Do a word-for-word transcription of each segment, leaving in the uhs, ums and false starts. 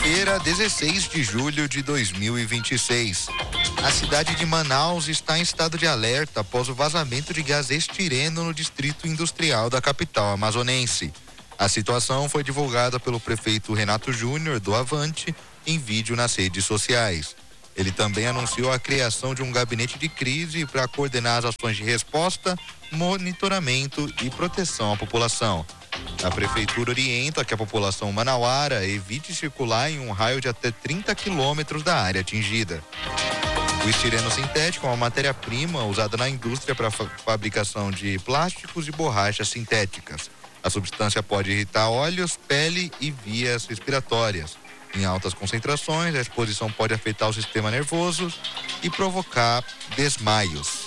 Quinta-feira, dezesseis de julho de dois mil e vinte e seis. A cidade de Manaus está em estado de alerta após o vazamento de gás estireno no distrito industrial da capital amazonense. A situação foi divulgada pelo prefeito Renato Júnior do Avante em vídeo nas redes sociais. Ele também anunciou a criação de um gabinete de crise para coordenar as ações de resposta, monitoramento e proteção à população. A prefeitura orienta que a população manauara evite circular em um raio de até trinta quilômetros da área atingida. O estireno sintético é uma matéria-prima usada na indústria para a fabricação de plásticos e borrachas sintéticas. A substância pode irritar olhos, pele e vias respiratórias. Em altas concentrações, a exposição pode afetar o sistema nervoso e provocar desmaios.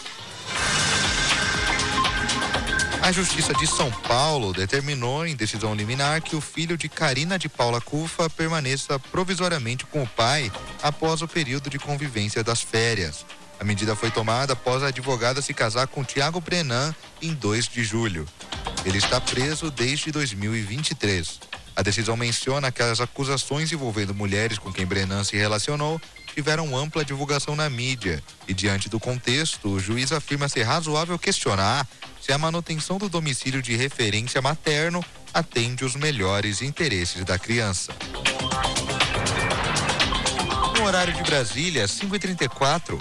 A Justiça de São Paulo determinou em decisão liminar que o filho de Karina de Paula Cufa permaneça provisoriamente com o pai após o período de convivência das férias. A medida foi tomada após a advogada se casar com Tiago Brenan em dois de julho. Ele está preso desde dois mil e vinte e três. A decisão menciona que as acusações envolvendo mulheres com quem Brenan se relacionou tiveram ampla divulgação na mídia e, diante do contexto, o juiz afirma ser razoável questionar se a manutenção do domicílio de referência materno atende os melhores interesses da criança. No horário de Brasília, cinco e trinta e quatro.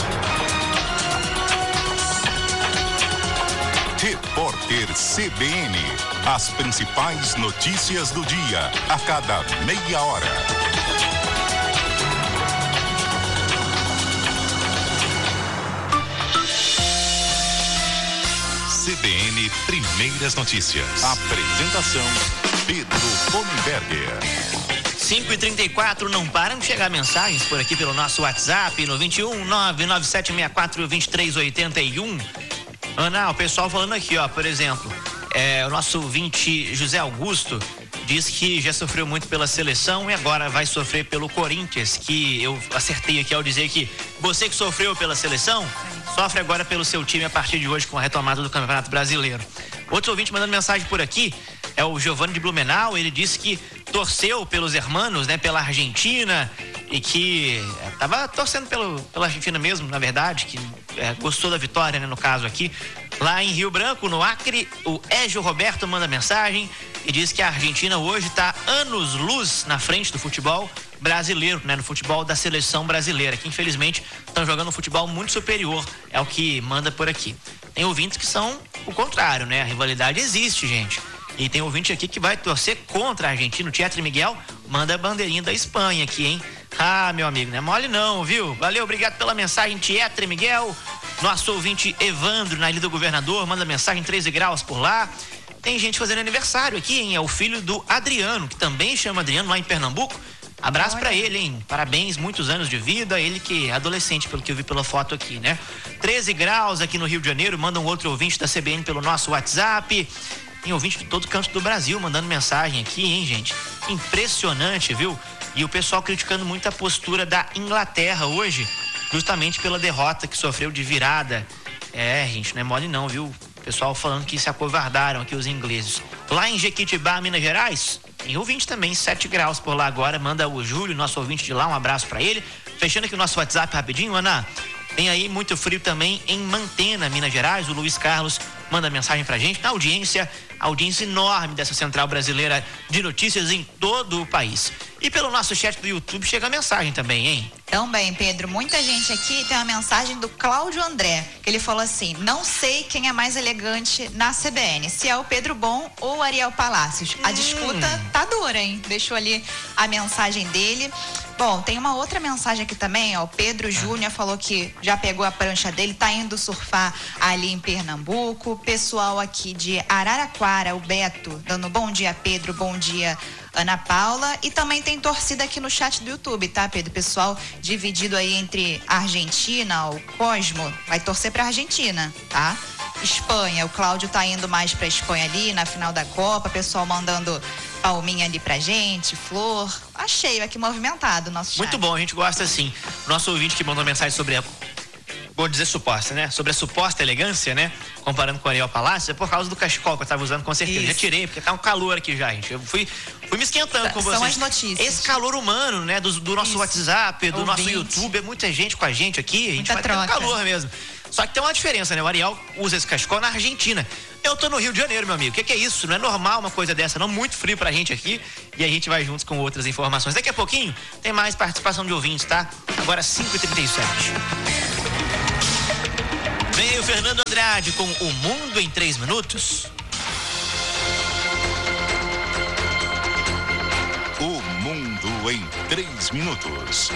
Repórter C B N. As principais notícias do dia, a cada meia hora. C B N Primeiras Notícias. Apresentação, Pedro Bonenberger. cinco e trinta e quatro, não param de chegar mensagens por aqui pelo nosso WhatsApp no vinte e um, nove nove sete seis quatro, vinte e três oitenta e um. Ana, o pessoal falando aqui, ó, por exemplo, é, o nosso ouvinte José Augusto diz que já sofreu muito pela seleção e agora vai sofrer pelo Corinthians, que eu acertei aqui ao dizer que você que sofreu pela seleção, sofre agora pelo seu time a partir de hoje com a retomada do Campeonato Brasileiro. Outro ouvinte mandando mensagem por aqui é o Giovanni de Blumenau. Ele disse que torceu pelos hermanos, né, pela Argentina, e que estava torcendo pelo, pela Argentina mesmo, na verdade, que é, gostou da vitória, né, no caso aqui. Lá em Rio Branco, no Acre, o Égio Roberto manda mensagem e diz que a Argentina hoje está anos-luz na frente do futebol brasileiro, né, no futebol da seleção brasileira, que infelizmente estão jogando um futebol muito superior, é o que manda por aqui. Tem ouvintes que são o contrário, né? A rivalidade existe, gente. E tem ouvinte aqui que vai torcer contra a Argentina. O Tietre Miguel manda a bandeirinha da Espanha aqui, hein? Ah, meu amigo, não é mole não, viu? Valeu, obrigado pela mensagem, Tietre Miguel. Nosso ouvinte Evandro, na Ilha do Governador, manda mensagem treze graus por lá. Tem gente fazendo aniversário aqui, hein? É o filho do Adriano, que também chama Adriano, lá em Pernambuco. Abraço pra ele, hein? Parabéns, muitos anos de vida. Ele que é adolescente, pelo que eu vi pela foto aqui, né? treze graus aqui no Rio de Janeiro. Manda um outro ouvinte da C B N pelo nosso WhatsApp. Tem ouvinte de todo canto do Brasil mandando mensagem aqui, hein, gente? Impressionante, viu? E o pessoal criticando muito a postura da Inglaterra hoje, justamente pela derrota que sofreu de virada. É, gente, não é mole não, viu? O pessoal falando que se acovardaram aqui os ingleses. Lá em Jequitibá, Minas Gerais, tem ouvinte também, sete graus por lá agora. Manda o Júlio, nosso ouvinte de lá, um abraço pra ele. Fechando aqui o nosso WhatsApp rapidinho, Ana. Tem aí muito frio também em Mantena, Minas Gerais. O Luiz Carlos manda mensagem pra gente. Na audiência, audiência enorme dessa central brasileira de notícias em todo o país. E pelo nosso chat do YouTube chega a mensagem também, hein? Também, Pedro, muita gente aqui. Tem uma mensagem do Cláudio André, que ele falou assim: não sei quem é mais elegante na C B N, se é o Pedro Bom ou o Ariel Palácios. Hum. A disputa tá dura, hein? Deixou ali a mensagem dele. Bom, tem uma outra mensagem aqui também, ó. O Pedro Júnior falou que já pegou a prancha dele, tá indo surfar ali em Pernambuco. Pessoal aqui de Araraquara, o Beto, dando bom dia, Pedro, bom dia, Ana Paula. E também tem torcida aqui no chat do YouTube, tá, Pedro? Pessoal dividido aí entre a Argentina, o Cosmo vai torcer pra Argentina, tá? Espanha, o Cláudio tá indo mais pra Espanha ali na final da Copa, pessoal mandando palminha ali pra gente, flor. Tá cheio aqui, movimentado o nosso chat. Muito bom, a gente gosta assim. Nosso ouvinte que mandou mensagem sobre a vou dizer suposta, né? Sobre a suposta elegância, né? Comparando com o Ariel Palácio, é por causa do cachecol que eu tava usando, com certeza. Isso. Já tirei, porque tá um calor aqui já, gente. Eu fui, fui me esquentando tá, com vocês. São as notícias. Esse calor humano, né? Do, do nosso Isso. WhatsApp, do Ouvinte. nosso YouTube, é muita gente com a gente aqui. A gente Muita vai troca. ter calor mesmo. Só que tem uma diferença, né? O Ariel usa esse cachecol na Argentina. Eu tô no Rio de Janeiro, meu amigo. O que, que é isso? Não é normal uma coisa dessa, não. Muito frio pra gente aqui. E a gente vai juntos com outras informações. Daqui a pouquinho tem mais participação de ouvintes, tá? Agora cinco e trinta e sete. Vem aí o Fernando Andrade com O Mundo em três minutos. O Mundo em três minutos.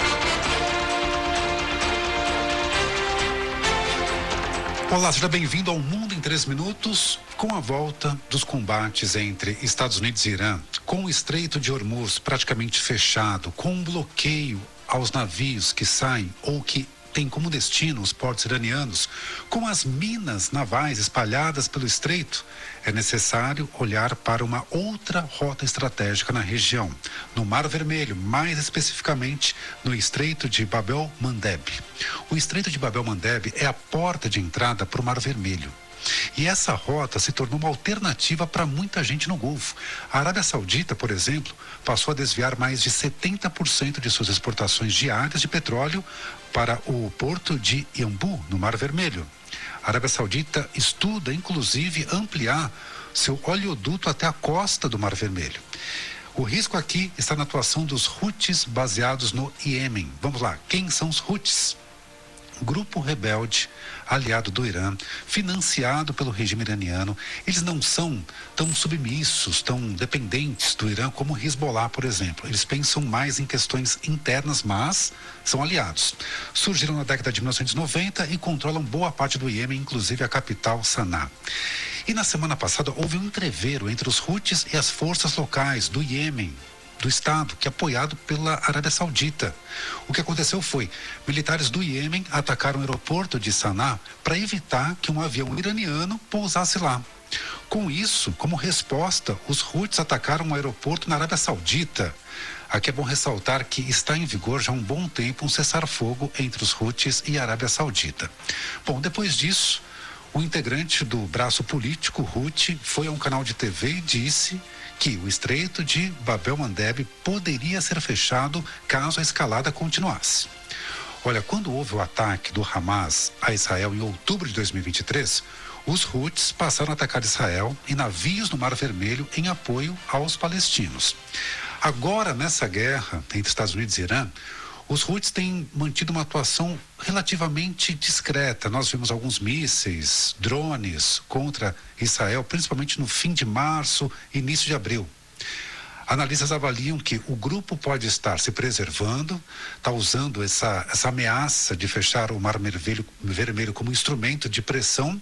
Olá, seja bem-vindo ao Mundo em três minutos, com a volta dos combates entre Estados Unidos e Irã, com o Estreito de Hormuz praticamente fechado, com um bloqueio aos navios que saem ou que tem como destino os portos iranianos, com as minas navais espalhadas pelo estreito, é necessário olhar para uma outra rota estratégica na região, no Mar Vermelho, mais especificamente no Estreito de Bab el-Mandeb. O Estreito de Bab el-Mandeb é a porta de entrada para o Mar Vermelho. E essa rota se tornou uma alternativa para muita gente no Golfo. A Arábia Saudita, por exemplo, passou a desviar mais de setenta por cento de suas exportações diárias de petróleo para o porto de Yanbu, no Mar Vermelho. A Arábia Saudita estuda, inclusive, ampliar seu oleoduto até a costa do Mar Vermelho. O risco aqui está na atuação dos Houthis baseados no Iêmen. Vamos lá, quem são os Houthis? Grupo rebelde, aliado do Irã, financiado pelo regime iraniano. Eles não são tão submissos, tão dependentes do Irã como o Hezbollah, por exemplo. Eles pensam mais em questões internas, mas são aliados. Surgiram na década de mil novecentos e noventa e controlam boa parte do Iêmen, inclusive a capital, Sanaa. E na semana passada houve um entreveiro entre os Houthis e as forças locais do Iêmen, do Estado, que é apoiado pela Arábia Saudita. O que aconteceu foi, militares do Iêmen atacaram o aeroporto de Sanaa para evitar que um avião iraniano pousasse lá. Com isso, como resposta, os Houthis atacaram um aeroporto na Arábia Saudita. Aqui é bom ressaltar que está em vigor já há um bom tempo um cessar-fogo entre os Houthis e a Arábia Saudita. Bom, depois disso, o integrante do braço político Houthi foi a um canal de T V e disse que o Estreito de Bab el-Mandeb poderia ser fechado caso a escalada continuasse. Olha, quando houve o ataque do Hamas a Israel em outubro de dois mil e vinte e três, os Houthis passaram a atacar Israel e navios no Mar Vermelho em apoio aos palestinos. Agora, nessa guerra entre Estados Unidos e Irã, os Houthis têm mantido uma atuação relativamente discreta. Nós vimos alguns mísseis, drones contra Israel, principalmente no fim de março, início de abril. Analistas avaliam que o grupo pode estar se preservando, está usando essa, essa ameaça de fechar o Mar Vermelho, Vermelho como instrumento de pressão,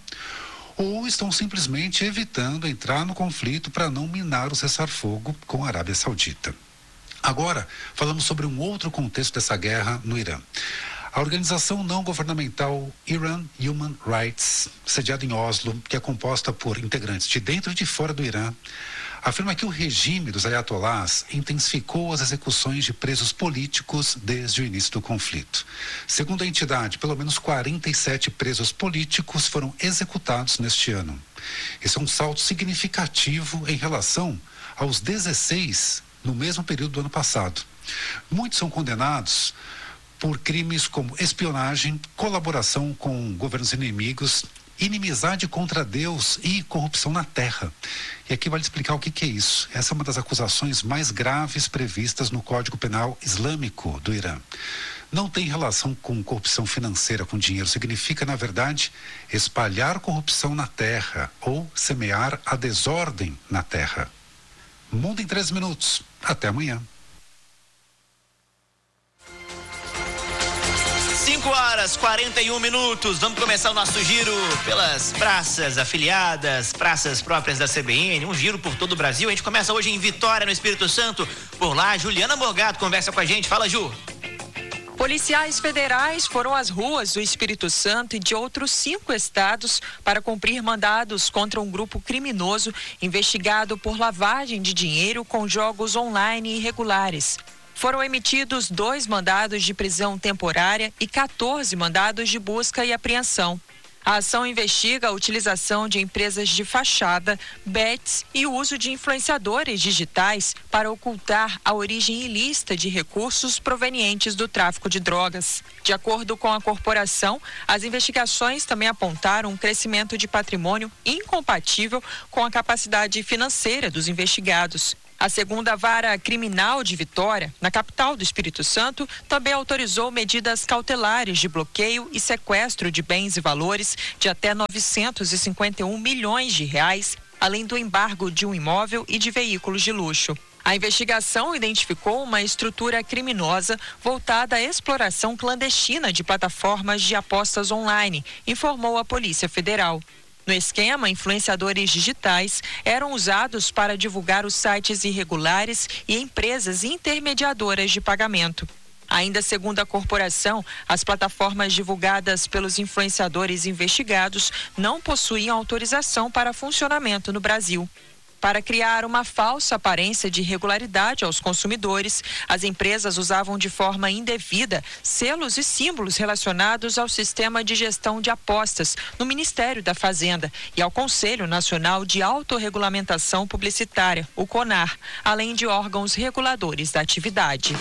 ou estão simplesmente evitando entrar no conflito para não minar o cessar-fogo com a Arábia Saudita. Agora, falamos sobre um outro contexto dessa guerra no Irã. A organização não governamental Iran Human Rights, sediada em Oslo, que é composta por integrantes de dentro e de fora do Irã, afirma que o regime dos ayatollahs intensificou as execuções de presos políticos desde o início do conflito. Segundo a entidade, pelo menos quarenta e sete presos políticos foram executados neste ano. Esse é um salto significativo em relação aos dezesseis no mesmo período do ano passado. Muitos são condenados por crimes como espionagem, colaboração com governos inimigos, inimizade contra Deus e corrupção na terra. E aqui vale explicar o que, que é isso. Essa é uma das acusações mais graves previstas no Código Penal Islâmico do Irã. Não tem relação com corrupção financeira, com dinheiro. Significa, na verdade, espalhar corrupção na terra ou semear a desordem na terra. Mundo em três minutos. Até amanhã. cinco horas e quarenta e um minutos. Vamos começar o nosso giro pelas praças afiliadas, praças próprias da C B N, um giro por todo o Brasil. A gente começa hoje em Vitória, no Espírito Santo. Por lá, Juliana Morgado conversa com a gente. Fala, Ju. Policiais federais foram às ruas do Espírito Santo e de outros cinco estados para cumprir mandados contra um grupo criminoso investigado por lavagem de dinheiro com jogos online irregulares. Foram emitidos dois mandados de prisão temporária e quatorze mandados de busca e apreensão. A ação investiga a utilização de empresas de fachada, bets e o uso de influenciadores digitais para ocultar a origem ilícita de recursos provenientes do tráfico de drogas. De acordo com a corporação, as investigações também apontaram um crescimento de patrimônio incompatível com a capacidade financeira dos investigados. A segunda vara criminal de Vitória, na capital do Espírito Santo, também autorizou medidas cautelares de bloqueio e sequestro de bens e valores de até novecentos e cinquenta e um milhões de reais, além do embargo de um imóvel e de veículos de luxo. A investigação identificou uma estrutura criminosa voltada à exploração clandestina de plataformas de apostas online, informou a Polícia Federal. No esquema, influenciadores digitais eram usados para divulgar os sites irregulares e empresas intermediadoras de pagamento. Ainda segundo a corporação, as plataformas divulgadas pelos influenciadores investigados não possuíam autorização para funcionamento no Brasil. Para criar uma falsa aparência de regularidade aos consumidores, as empresas usavam de forma indevida selos e símbolos relacionados ao Sistema de Gestão de Apostas no Ministério da Fazenda e ao Conselho Nacional de Autorregulamentação Publicitária, o CONAR, além de órgãos reguladores da atividade.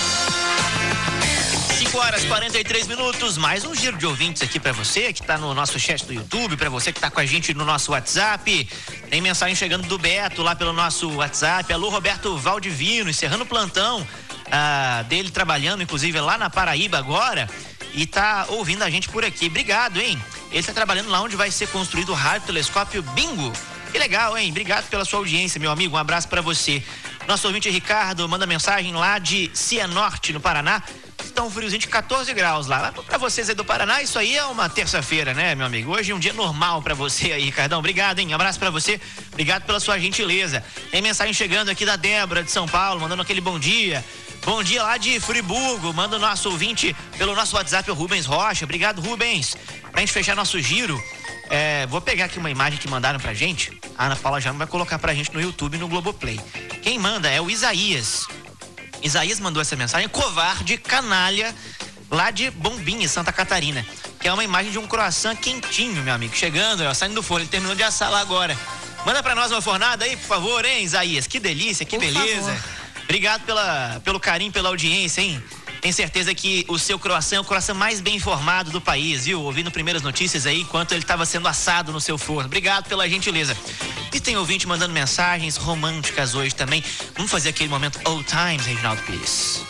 cinco horas e quarenta e três minutos, mais um giro de ouvintes aqui pra você que tá no nosso chat do YouTube, pra você que tá com a gente no nosso WhatsApp. Tem mensagem chegando do Beto lá pelo nosso WhatsApp. Alô, Roberto Valdivino, encerrando o plantão ah, dele, trabalhando inclusive lá na Paraíba agora, e tá ouvindo a gente por aqui. Obrigado, hein? Ele tá trabalhando lá onde vai ser construído o rádio telescópio Bingo. Que legal, hein? Obrigado pela sua audiência, meu amigo. Um abraço pra você. Nosso ouvinte Ricardo manda mensagem lá de Cianorte, no Paraná. Está um friozinho de quatorze graus lá. Para vocês aí do Paraná, isso aí é uma terça-feira, né, meu amigo? Hoje é um dia normal para você aí, Ricardão. Obrigado, hein? Um abraço para você. Obrigado pela sua gentileza. Tem mensagem chegando aqui da Débora de São Paulo, mandando aquele bom dia. Bom dia lá de Friburgo. Manda o nosso ouvinte pelo nosso WhatsApp, o Rubens Rocha. Obrigado, Rubens. Pra gente fechar nosso giro, é, vou pegar aqui uma imagem que mandaram pra gente. A Ana Paula já não vai colocar pra gente no YouTube e no Globoplay. Quem manda é o Isaías. Isaías mandou essa mensagem, covarde, canalha, lá de Bombinha, Santa Catarina, que é uma imagem de um croissant quentinho, meu amigo, chegando, ó, saindo do forno, ele terminou de assar lá agora. Manda pra nós uma fornada aí, por favor, hein, Isaías? Que delícia, que por beleza. Favor. Obrigado pela, pelo carinho, pela audiência, hein? Tenho certeza que o seu croissant é o croissant mais bem informado do país, viu? Ouvindo primeiras notícias aí, enquanto ele estava sendo assado no seu forno. Obrigado pela gentileza. E tem ouvinte mandando mensagens românticas hoje também. Vamos fazer aquele momento Old Times, Reginaldo Pires.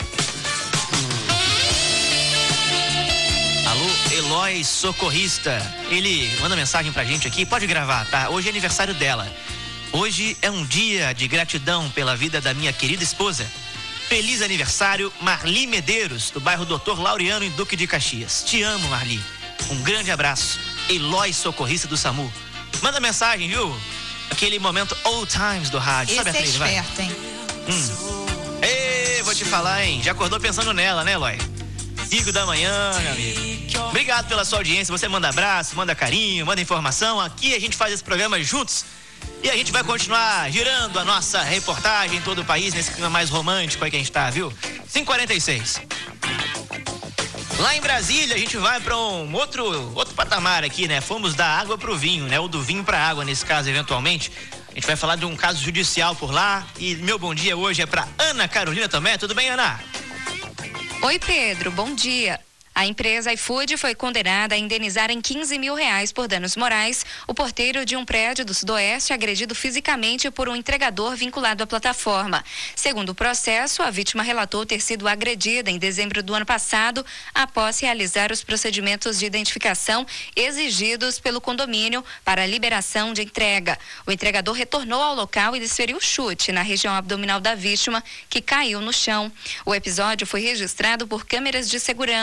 Alô, Eloy Socorrista. Ele manda mensagem pra gente aqui, pode gravar, tá? Hoje é aniversário dela. Hoje é um dia de gratidão pela vida da minha querida esposa. Feliz aniversário, Marli Medeiros, do bairro Doutor Laureano, em Duque de Caxias. Te amo, Marli. Um grande abraço. Eloy Socorrista do SAMU. Manda mensagem, viu? Aquele momento Old Times do rádio. Esse sabe a é trilha, esperto, hein? Hum. Ei, vou te falar, hein? Já acordou pensando nela, né, Eloy? cinco da manhã, meu amigo. Obrigado pela sua audiência. Você manda abraço, manda carinho, manda informação. Aqui a gente faz esse programa juntos. E a gente vai continuar girando a nossa reportagem em todo o país, nesse clima mais romântico aí que a gente tá, viu? cinco e quarenta e seis. Lá em Brasília, a gente vai para um outro, outro patamar aqui, né? Fomos da água pro vinho, né? Ou do vinho pra água, nesse caso, eventualmente. A gente vai falar de um caso judicial por lá. E meu bom dia hoje é para Ana Carolina também. Tudo bem, Ana? Oi, Pedro. Bom dia. A empresa iFood foi condenada a indenizar em quinze mil reais por danos morais o porteiro de um prédio do Sudoeste agredido fisicamente por um entregador vinculado à plataforma. Segundo o processo, a vítima relatou ter sido agredida em dezembro do ano passado após realizar os procedimentos de identificação exigidos pelo condomínio para a liberação de entrega. O entregador retornou ao local e desferiu chute na região abdominal da vítima, que caiu no chão. O episódio foi registrado por câmeras de segurança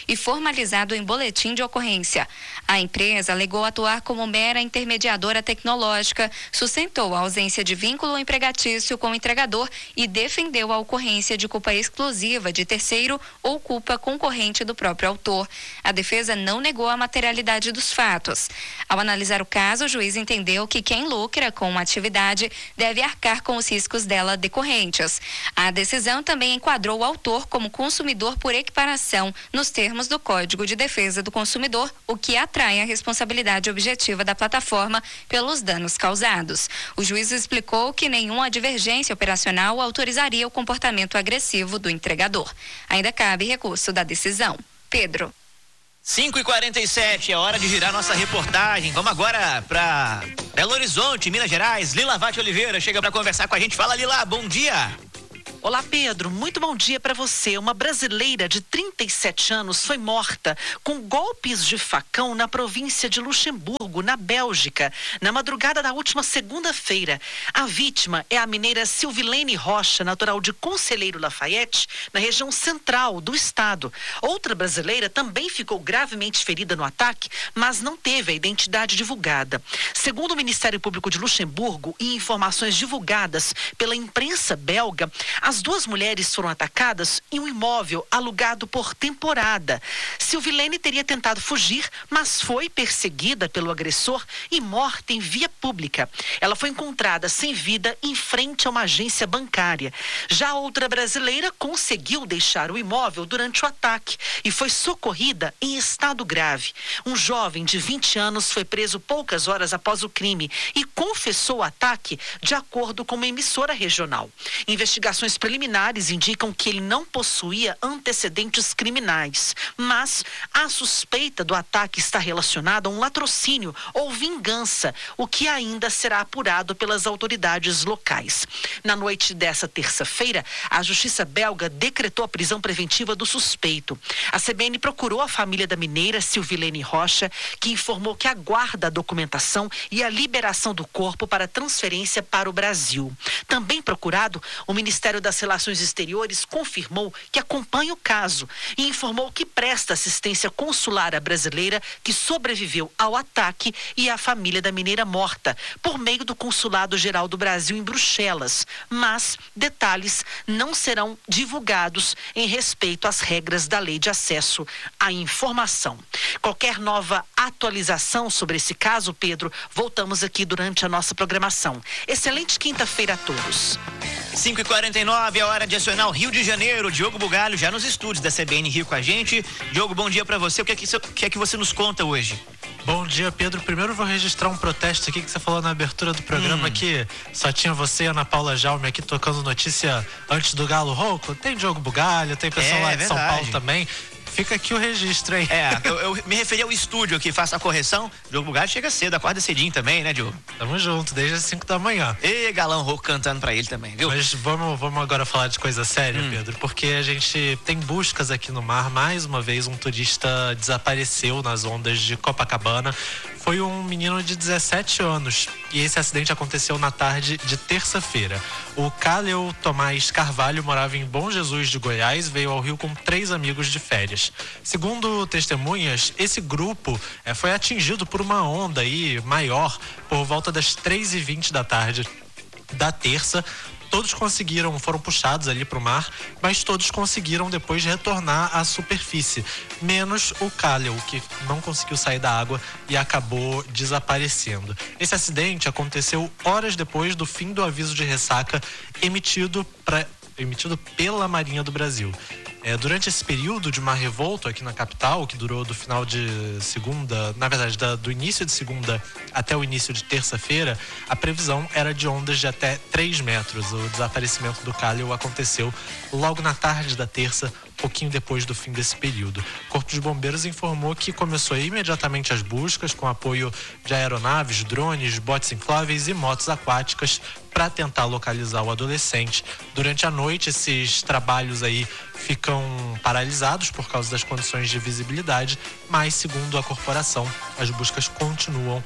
e formalizado em boletim de ocorrência. A empresa alegou atuar como mera intermediadora tecnológica, sustentou a ausência de vínculo empregatício com o entregador e defendeu a ocorrência de culpa exclusiva de terceiro ou culpa concorrente do próprio autor. A defesa não negou a materialidade dos fatos. Ao analisar o caso, o juiz entendeu que quem lucra com uma atividade deve arcar com os riscos dela decorrentes. A decisão também enquadrou o autor como consumidor por equiparação nos termos do Código de Defesa do Consumidor, o que atrai a responsabilidade objetiva da plataforma pelos danos causados. O juiz explicou que nenhuma divergência operacional autorizaria o comportamento agressivo do entregador. Ainda cabe recurso da decisão. Pedro. cinco e quarenta e sete, é hora de girar nossa reportagem. Vamos agora para Belo Horizonte, Minas Gerais. Lila Vate Oliveira chega para conversar com a gente. Fala, Lila, bom dia. Olá, Pedro. Muito bom dia para você. Uma brasileira de trinta e sete anos foi morta com golpes de facão na província de Luxemburgo, na Bélgica, na madrugada da última segunda-feira. A vítima é a mineira Silvilene Rocha, natural de Conselheiro Lafayette, na região central do estado. Outra brasileira também ficou gravemente ferida no ataque, mas não teve a identidade divulgada. Segundo o Ministério Público de Luxemburgo e informações divulgadas pela imprensa belga, as duas mulheres foram atacadas em um imóvel alugado por temporada. Silvilene teria tentado fugir, mas foi perseguida pelo agressor e morta em via pública. Ela foi encontrada sem vida em frente a uma agência bancária. Já outra brasileira conseguiu deixar o imóvel durante o ataque e foi socorrida em estado grave. Um jovem de vinte anos foi preso poucas horas após o crime e confessou o ataque, de acordo com uma emissora regional. Investigações preliminares indicam que ele não possuía antecedentes criminais, mas a suspeita do ataque está relacionada a um latrocínio ou vingança, o que ainda será apurado pelas autoridades locais. Na noite dessa terça-feira, a Justiça belga decretou a prisão preventiva do suspeito. A C B N procurou a família da mineira Silvilene Rocha, que informou que aguarda a documentação e a liberação do corpo para transferência para o Brasil. Também procurado, o Ministério das Relações Exteriores confirmou que acompanha o caso e informou que presta assistência consular à brasileira que sobreviveu ao ataque e à família da mineira morta, por meio do Consulado Geral do Brasil em Bruxelas. Mas detalhes não serão divulgados em respeito às regras da Lei de Acesso à Informação. Qualquer nova atualização sobre esse caso, Pedro, voltamos aqui durante a nossa programação. Excelente quinta-feira a todos. cinco e quarenta e nove, é hora de acionar o Rio de Janeiro. Diogo Bugalho já nos estúdios da C B N Rio com a gente. Diogo, bom dia pra você. O que é que, o que é que você nos conta hoje? Bom dia, Pedro. Primeiro eu vou registrar um protesto aqui que você falou na abertura do programa, hum. que só tinha você e Ana Paula Jaume aqui tocando notícia antes do Galo Rouco. Tem Diogo Bugalho, tem pessoal é, lá de verdade. São Paulo também. Fica aqui o registro, hein? É, eu, eu me referi ao estúdio aqui, faço a correção. Diogo Bugalho chega cedo, acorda cedinho também, né, Diogo? Tamo junto, desde as cinco da manhã. E Galão Rouco cantando pra ele também, viu? Mas vamos, vamos agora falar de coisa séria, hum. Pedro, porque a gente tem buscas aqui no mar. Mais uma vez, um turista desapareceu nas ondas de Copacabana. Foi um menino de dezessete anos e esse acidente aconteceu na tarde de terça-feira. O Cáleo Tomás Carvalho morava em Bom Jesus de Goiás, veio ao Rio com três amigos de férias. Segundo testemunhas, esse grupo é, foi atingido por uma onda aí maior por volta das três e vinte da tarde da terça. Todos conseguiram, foram puxados ali para o mar, mas todos conseguiram depois retornar à superfície, menos o Cáleo, que não conseguiu sair da água e acabou desaparecendo. Esse acidente aconteceu horas depois do fim do aviso de ressaca emitido, pra, emitido pela Marinha do Brasil. É, durante esse período de mar revolto aqui na capital, que durou do final de segunda, na verdade, da, do início de segunda até o início de terça-feira, a previsão era de ondas de até três metros. O desaparecimento do Cáleo aconteceu logo na tarde da terça, pouquinho depois do fim desse período. O Corpo de Bombeiros informou que começou imediatamente as buscas com apoio de aeronaves, drones, botes infláveis e motos aquáticas para tentar localizar o adolescente. Durante a noite, esses trabalhos aí ficam paralisados por causa das condições de visibilidade, mas, segundo a corporação, as buscas continuam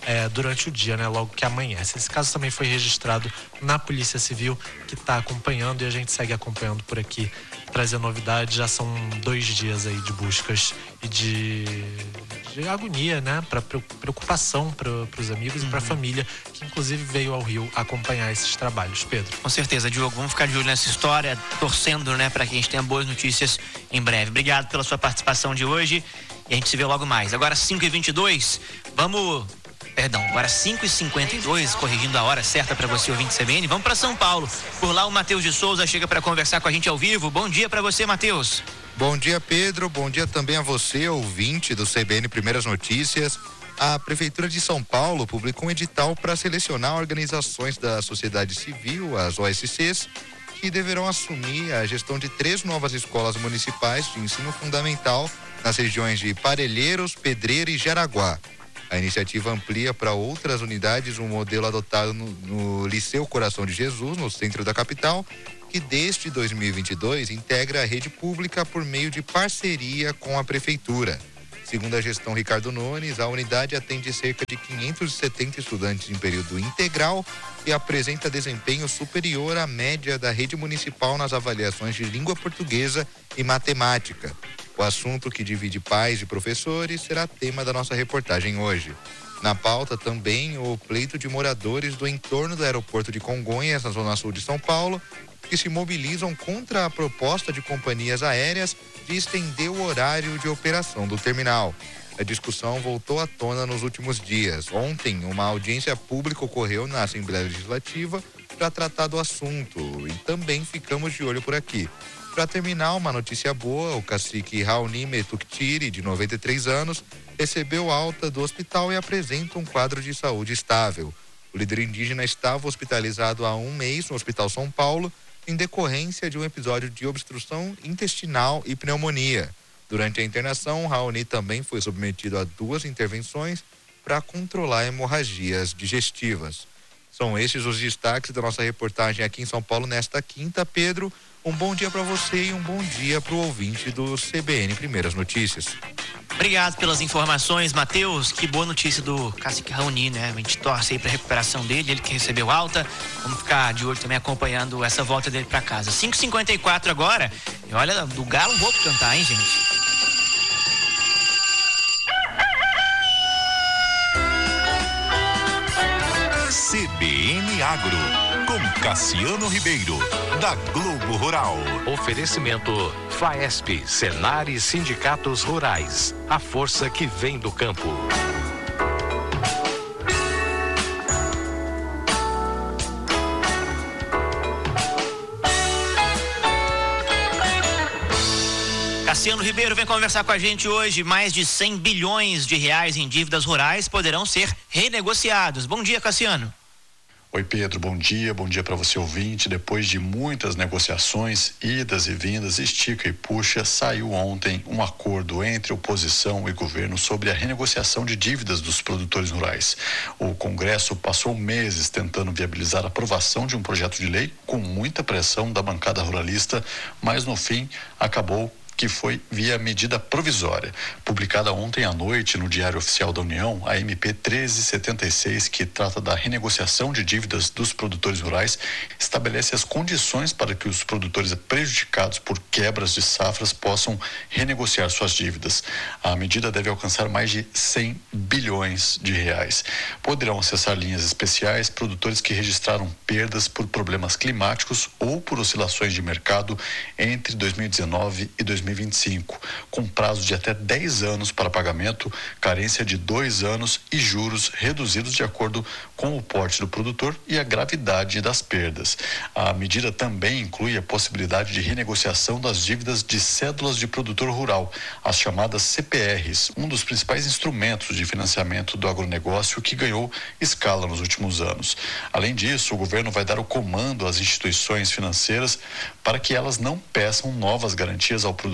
é, durante o dia, né? Logo que amanhece. Esse caso também foi registrado na Polícia Civil, que está acompanhando, e a gente segue acompanhando por aqui, trazer novidades. Já são dois dias aí de buscas e de, de agonia, né? Para preocupação para os amigos uhum. e para a família, que inclusive veio ao Rio acompanhar esses trabalhos. Pedro. Com certeza, Diogo. Vamos ficar de olho nessa história, torcendo, né, para que a gente tenha boas notícias em breve. Obrigado pela sua participação de hoje e a gente se vê logo mais. Agora cinco e vinte e dois, vamos... Perdão, agora cinco e cinquenta e dois, corrigindo a hora certa para você, ouvinte C B N. Vamos para São Paulo. Por lá o Matheus de Souza chega para conversar com a gente ao vivo. Bom dia para você, Matheus. Bom dia, Pedro. Bom dia também a você, ouvinte do C B N Primeiras Notícias. A Prefeitura de São Paulo publicou um edital para selecionar organizações da sociedade civil, as O S Cs, que deverão assumir a gestão de três novas escolas municipais de ensino fundamental nas regiões de Parelheiros, Pedreira e Jaraguá. A iniciativa amplia para outras unidades um modelo adotado no, no Liceu Coração de Jesus, no centro da capital, que desde dois mil e vinte e dois integra a rede pública por meio de parceria com a Prefeitura. Segundo a gestão Ricardo Nunes, a unidade atende cerca de quinhentos e setenta estudantes em período integral e apresenta desempenho superior à média da rede municipal nas avaliações de língua portuguesa e matemática. O assunto, que divide pais e professores, será tema da nossa reportagem hoje. Na pauta também o pleito de moradores do entorno do aeroporto de Congonhas, na zona sul de São Paulo, que se mobilizam contra a proposta de companhias aéreas de estender o horário de operação do terminal. A discussão voltou à tona nos últimos dias. Ontem, uma audiência pública ocorreu na Assembleia Legislativa para tratar do assunto e também ficamos de olho por aqui. Para terminar, uma notícia boa: o cacique Raoni Metuktiri, de noventa e três anos, recebeu alta do hospital e apresenta um quadro de saúde estável. O líder indígena estava hospitalizado há um mês no Hospital São Paulo em decorrência de um episódio de obstrução intestinal e pneumonia. Durante a internação, Raoni também foi submetido a duas intervenções para controlar hemorragias digestivas. São estes os destaques da nossa reportagem aqui em São Paulo nesta quinta. Pedro, um bom dia para você e um bom dia para o ouvinte do C B N Primeiras Notícias. Obrigado pelas informações, Matheus. Que boa notícia do cacique Raoni, né? A gente torce aí para a recuperação dele, ele que recebeu alta. Vamos ficar de olho também acompanhando essa volta dele para casa. cinco e cinquenta e quatro agora. E olha, do Galo vou cantar, hein, gente? C B N Agro, com Cassiano Ribeiro, da Globo Rural. Oferecimento Faesp, Senar e Sindicatos Rurais. A força que vem do campo. Cassiano Ribeiro vem conversar com a gente hoje. Mais de cem bilhões de reais em dívidas rurais poderão ser renegociados. Bom dia, Cassiano. Oi, Pedro, bom dia, bom dia para você, ouvinte. Depois de muitas negociações, idas e vindas, estica e puxa, saiu ontem um acordo entre oposição e governo sobre a renegociação de dívidas dos produtores rurais. O Congresso passou meses tentando viabilizar a aprovação de um projeto de lei com muita pressão da bancada ruralista, mas no fim acabou que foi via medida provisória. Publicada ontem à noite no Diário Oficial da União, a M P treze setenta e seis, que trata da renegociação de dívidas dos produtores rurais, estabelece as condições para que os produtores prejudicados por quebras de safras possam renegociar suas dívidas. A medida deve alcançar mais de cem bilhões de reais. Poderão acessar linhas especiais produtores que registraram perdas por problemas climáticos ou por oscilações de mercado entre dois mil e dezenove e dois mil e vinte e cinco, com prazo de até dez anos para pagamento, carência de dois anos e juros reduzidos de acordo com o porte do produtor e a gravidade das perdas. A medida também inclui a possibilidade de renegociação das dívidas de cédulas de produtor rural, as chamadas C P Rs, um dos principais instrumentos de financiamento do agronegócio que ganhou escala nos últimos anos. Além disso, o governo vai dar o comando às instituições financeiras para que elas não peçam novas garantias ao produtor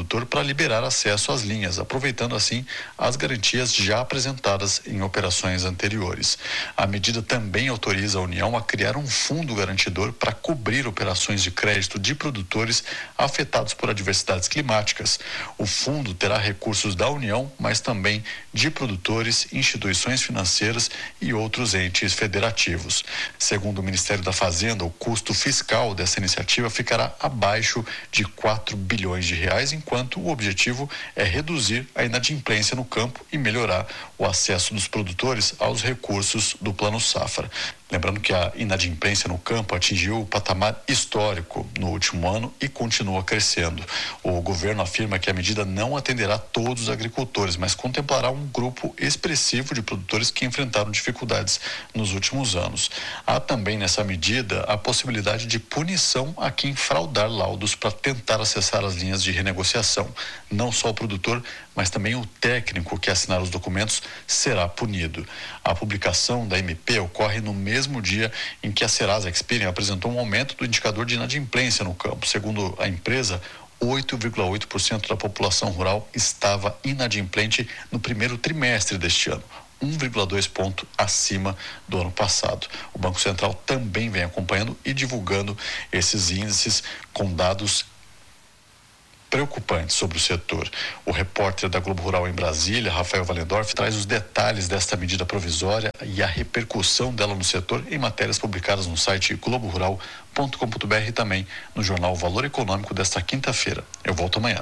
produtor para liberar acesso às linhas, aproveitando assim as garantias já apresentadas em operações anteriores. A medida também autoriza a União a criar um fundo garantidor para cobrir operações de crédito de produtores afetados por adversidades climáticas. O fundo terá recursos da União, mas também de produtores, instituições financeiras e outros entes federativos. Segundo o Ministério da Fazenda, o custo fiscal dessa iniciativa ficará abaixo de quatro bilhões de reais, enquanto o objetivo é reduzir a inadimplência no campo e melhorar o acesso dos produtores aos recursos do Plano Safra. Lembrando que a inadimplência no campo atingiu o patamar histórico no último ano e continua crescendo. O governo afirma que a medida não atenderá todos os agricultores, mas contemplará um grupo expressivo de produtores que enfrentaram dificuldades nos últimos anos. Há também nessa medida a possibilidade de punição a quem fraudar laudos para tentar acessar as linhas de renegociação. Não só o produtor, mas também o técnico que assinar os documentos será punido. A publicação da M P ocorre no mesmo dia em que a Serasa Experian apresentou um aumento do indicador de inadimplência no campo. Segundo a empresa, oito vírgula oito por cento da população rural estava inadimplente no primeiro trimestre deste ano, um vírgula dois ponto acima do ano passado. O Banco Central também vem acompanhando e divulgando esses índices com dados preocupantes sobre o setor. O repórter da Globo Rural em Brasília, Rafael Valendorf, traz os detalhes desta medida provisória e a repercussão dela no setor em matérias publicadas no site globo rural ponto com ponto b r e também no jornal Valor Econômico desta quinta-feira. Eu volto amanhã.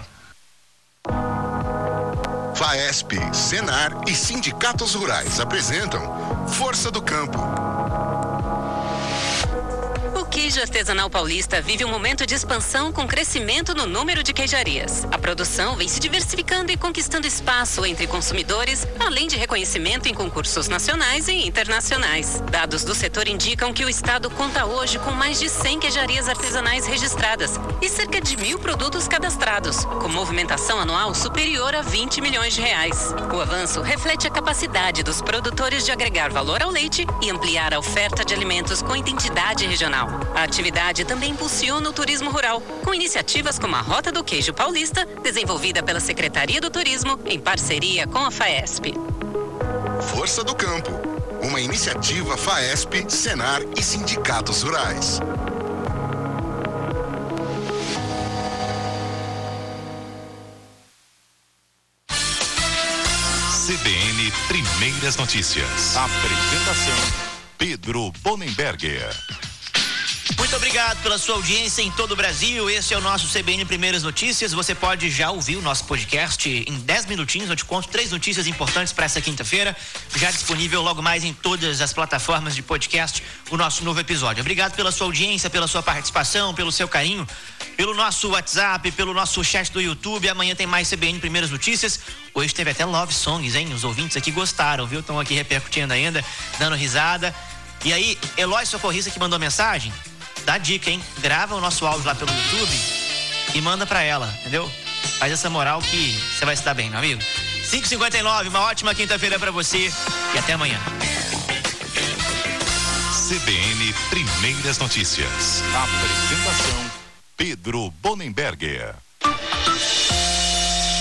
Faesp, Senar e sindicatos rurais apresentam Força do Campo. O queijo artesanal paulista vive um momento de expansão com crescimento no número de queijarias. A produção vem se diversificando e conquistando espaço entre consumidores, além de reconhecimento em concursos nacionais e internacionais. Dados do setor indicam que o estado conta hoje com mais de cem queijarias artesanais registradas e cerca de mil produtos cadastrados, com movimentação anual superior a vinte milhões de reais. O avanço reflete a capacidade dos produtores de agregar valor ao leite e ampliar a oferta de alimentos com identidade regional. A atividade também impulsiona o turismo rural, com iniciativas como a Rota do Queijo Paulista, desenvolvida pela Secretaria do Turismo, em parceria com a Faesp. Força do Campo, uma iniciativa Faesp, Senar e sindicatos rurais. C B N Primeiras Notícias. Apresentação: Pedro Bonenberger. Muito obrigado pela sua audiência em todo o Brasil. Esse é o nosso C B N Primeiras Notícias. Você pode já ouvir o nosso podcast em dez minutinhos. Eu te conto três notícias importantes para essa quinta-feira. Já disponível logo mais em todas as plataformas de podcast, o nosso novo episódio. Obrigado pela sua audiência, pela sua participação, pelo seu carinho, pelo nosso WhatsApp, pelo nosso chat do YouTube. Amanhã tem mais C B N Primeiras Notícias. Hoje teve até love songs, hein? Os ouvintes aqui gostaram, viu? Estão aqui repercutindo ainda, dando risada. E aí, Eloy Socorrista que mandou mensagem, dá dica, hein? Grava o nosso áudio lá pelo YouTube e manda pra ela, entendeu? Faz essa moral que você vai se dar bem, meu amigo. cinco e cinquenta e nove, uma ótima quinta-feira pra você e até amanhã. C B N Primeiras Notícias. Apresentação: Pedro Bonenberger.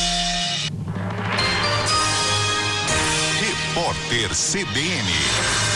Repórter C B N.